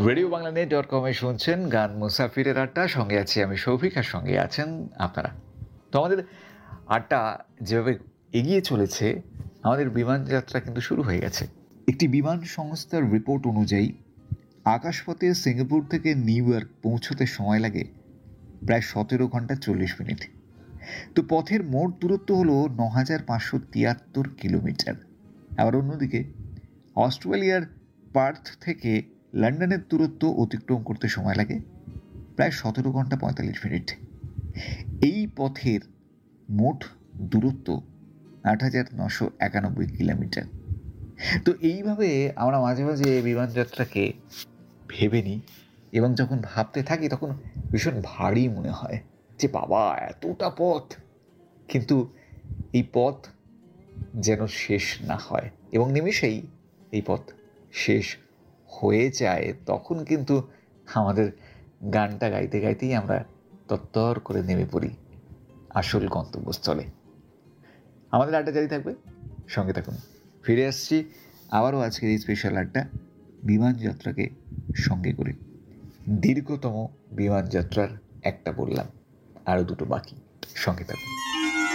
Radio Bangla নেট.কমে শুনছেন গান মুসাফিরের আড্ডা। সঙ্গে আছি আমি শৌভিক, আর সঙ্গে আছেন আপনারা। তো আমাদের আড্ডা যেভাবে এগিয়ে চলেছে, আমাদের বিমান যাত্রা কিন্তু শুরু হয়ে গেছে। একটি বিমান সংস্থার রিপোর্ট অনুযায়ী আকাশপথে সিঙ্গাপুর থেকে নিউ ইয়র্ক পৌঁছতে সময় লাগে প্রায় 17 ঘন্টা 40 মিনিট। তো পথের মোট দূরত্ব হলো 9,573 কিলোমিটার। আবার অন্যদিকে অস্ট্রেলিয়ার পার্থ থেকে লন্ডনের দূরত্ব অতিক্রম করতে সময় লাগে প্রায় 17 ঘন্টা 45 মিনিট। এই পথের মোট দূরত্ব 8,991 কিলোমিটার। তো এইভাবে আমরা মাঝে মাঝে বিমান যাত্রাকে ভেবে নিই, এবং যখন ভাবতে থাকি তখন ভীষণ ভারী মনে হয় যে বাবা এতটা পথ, কিন্তু এই পথ যেন শেষ না হয় এবং নিমেষেই এই পথ শেষ হয়ে যায়। তখন কিন্তু আমাদের গানটা গাইতে গাইতেই আমরা তত্তর করে নেমে পড়ি আসল গন্তব্যস্থলে। আমাদের আড্ডা জারি থাকবে, সঙ্গে থাকুন। ফিরে আসছি আবারও আজকের এই স্পেশাল আড্ডা বিমান যাত্রাকে সঙ্গে করে। দীর্ঘতম বিমান যাত্রার একটা বললাম, আরও দুটো বাকি, সঙ্গে থাকুন।